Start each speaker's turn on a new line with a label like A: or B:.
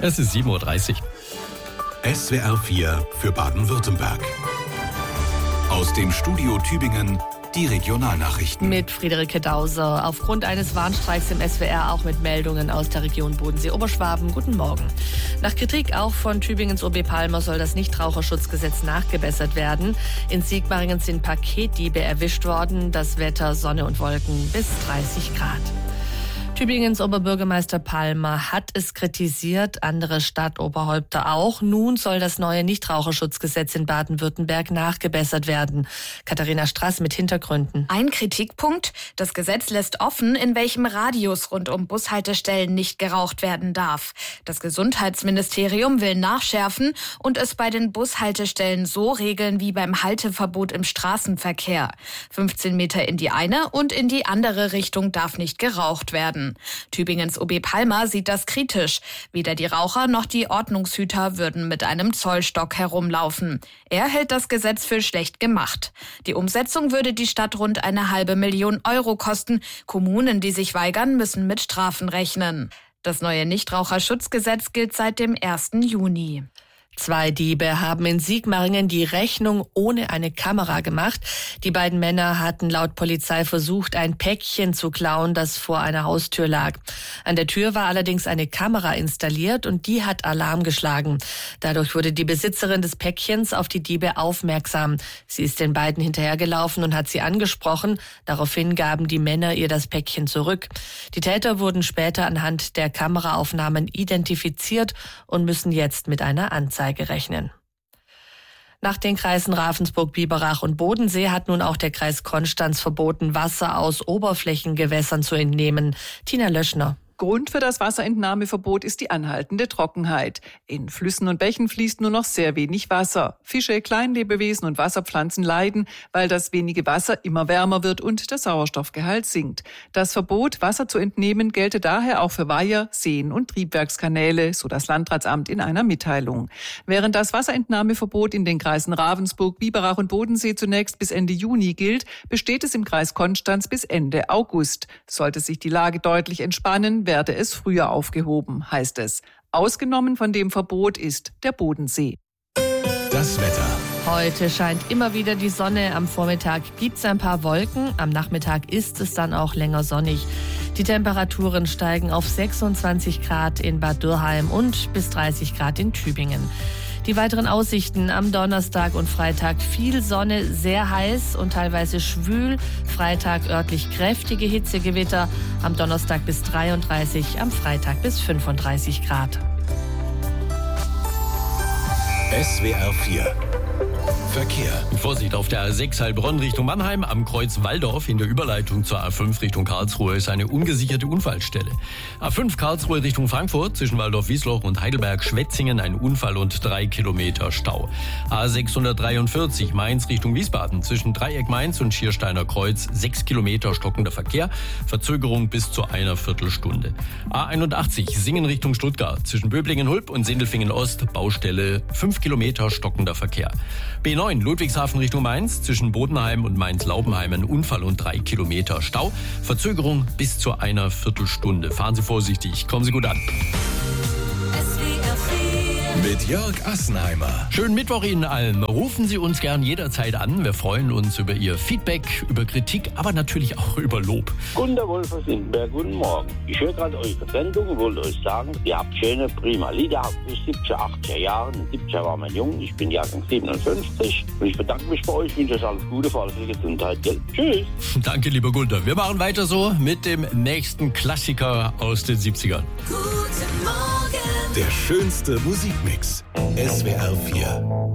A: Es ist 7:30 Uhr.
B: SWR 4 für Baden-Württemberg. Aus dem Studio Tübingen die Regionalnachrichten.
C: Mit Friederike Dauser. Aufgrund eines Warnstreiks im SWR auch mit Meldungen aus der Region Bodensee-Oberschwaben. Guten Morgen. Nach Kritik auch von Tübingens OB Palmer soll das Nichtraucherschutzgesetz nachgebessert werden. In Sigmaringen sind Paketdiebe erwischt worden. Das Wetter Sonne und Wolken bis 30 Grad. Tübingens Oberbürgermeister Palmer hat es kritisiert, andere Stadtoberhäupter auch. Nun soll das neue Nichtraucherschutzgesetz in Baden-Württemberg nachgebessert werden. Katharina Strass mit Hintergründen.
D: Ein Kritikpunkt: Das Gesetz lässt offen, in welchem Radius rund um Bushaltestellen nicht geraucht werden darf. Das Gesundheitsministerium will nachschärfen und es bei den Bushaltestellen so regeln wie beim Halteverbot im Straßenverkehr. 15 Meter in die eine und in die andere Richtung darf nicht geraucht werden. Tübingens OB Palmer sieht das kritisch. Weder die Raucher noch die Ordnungshüter würden mit einem Zollstock herumlaufen. Er hält das Gesetz für schlecht gemacht. Die Umsetzung würde die Stadt rund 500.000 Euro kosten. Kommunen, die sich weigern, müssen mit Strafen rechnen. Das neue Nichtraucherschutzgesetz gilt seit dem 1. Juni.
C: 2 Diebe haben in Sigmaringen die Rechnung ohne eine Kamera gemacht. Die beiden Männer hatten laut Polizei versucht, ein Päckchen zu klauen, das vor einer Haustür lag. An der Tür war allerdings eine Kamera installiert und die hat Alarm geschlagen. Dadurch wurde die Besitzerin des Päckchens auf die Diebe aufmerksam. Sie ist den beiden hinterhergelaufen und hat sie angesprochen. Daraufhin gaben die Männer ihr das Päckchen zurück. Die Täter wurden später anhand der Kameraaufnahmen identifiziert und müssen jetzt mit einer Anzeige rechnen. Nach den Kreisen Ravensburg, Biberach und Bodensee hat nun auch der Kreis Konstanz verboten, Wasser aus Oberflächengewässern zu entnehmen. Tina Löschner.
E: Grund für das Wasserentnahmeverbot ist die anhaltende Trockenheit. In Flüssen und Bächen fließt nur noch sehr wenig Wasser. Fische, Kleinlebewesen und Wasserpflanzen leiden, weil das wenige Wasser immer wärmer wird und der Sauerstoffgehalt sinkt. Das Verbot, Wasser zu entnehmen, gelte daher auch für Weiher, Seen und Triebwerkskanäle, so das Landratsamt in einer Mitteilung. Während das Wasserentnahmeverbot in den Kreisen Ravensburg, Biberach und Bodensee zunächst bis Ende Juni gilt, besteht es im Kreis Konstanz bis Ende August. Sollte sich die Lage deutlich entspannen, werde es früher aufgehoben, heißt es. Ausgenommen von dem Verbot ist der Bodensee.
B: Das Wetter.
C: Heute scheint immer wieder die Sonne. Am Vormittag gibt es ein paar Wolken. Am Nachmittag ist es dann auch länger sonnig. Die Temperaturen steigen auf 26 Grad in Bad Dürrheim und bis 30 Grad in Tübingen. Die weiteren Aussichten: am Donnerstag und Freitag viel Sonne, sehr heiß und teilweise schwül. Freitag örtlich kräftige Hitzegewitter. Am Donnerstag bis 33, am Freitag bis 35 Grad.
B: SWR 4 Verkehr.
A: Vorsicht auf der A6 Heilbronn Richtung Mannheim. Am Kreuz Walldorf in der Überleitung zur A5 Richtung Karlsruhe ist eine ungesicherte Unfallstelle. A5 Karlsruhe Richtung Frankfurt zwischen Waldorf-Wiesloch und Heidelberg-Schwetzingen ein Unfall und 3 Kilometer Stau. A643 Mainz Richtung Wiesbaden zwischen Dreieck Mainz und Schiersteiner Kreuz 6 Kilometer stockender Verkehr. Verzögerung bis zu einer Viertelstunde. A81 Singen Richtung Stuttgart zwischen Böblingen-Hulp und Sindelfingen-Ost Baustelle 5 Kilometer stockender Verkehr. B9 Ludwigshafen Richtung Mainz zwischen Bodenheim und Mainz-Laubenheim ein Unfall und 3 Kilometer Stau. Verzögerung bis zu einer Viertelstunde. Fahren Sie vorsichtig, kommen Sie gut an.
B: Mit Jörg Assenheimer.
A: Schönen Mittwoch Ihnen allen. Rufen Sie uns gern jederzeit an. Wir freuen uns über Ihr Feedback, über Kritik, aber natürlich auch über Lob.
F: Gunter Wolf aus Lindenberg, guten Morgen. Ich höre gerade eure Sendung und wollte euch sagen, ihr habt schöne, prima Lieder aus den 70er, 80er Jahren. In den 70er war man jung, ich bin Jahrgang 57 und ich bedanke mich bei euch, wünsche euch alles Gute, vor allem viel Gesundheit. Gell? Tschüss.
A: Danke, lieber Gunter. Wir machen weiter so mit dem nächsten Klassiker aus den 70ern.
G: Guten Morgen.
B: Der schönste Musikmix. SWR 4